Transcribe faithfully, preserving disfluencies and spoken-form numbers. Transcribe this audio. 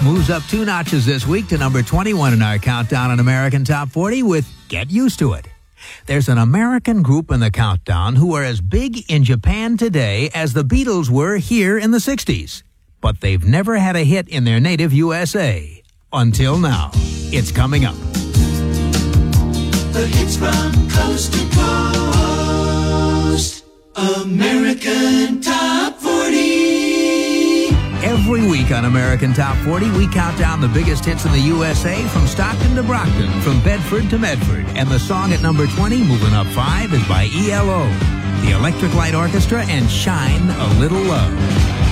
moves up two notches this week to number twenty-one in our countdown on American Top forty with Get Used to It. There's an American group in the countdown who are as big in Japan today as the Beatles were here in the sixties. But they've never had a hit in their native U S A. Until now. It's coming up. The hits from coast to coast. American Top forty. Every week on American Top forty, we count down the biggest hits in the U S A from Stockton to Brockton, from Bedford to Medford. And the song at number twenty, moving up five, is by E L O, the Electric Light Orchestra, and Shine a Little Love.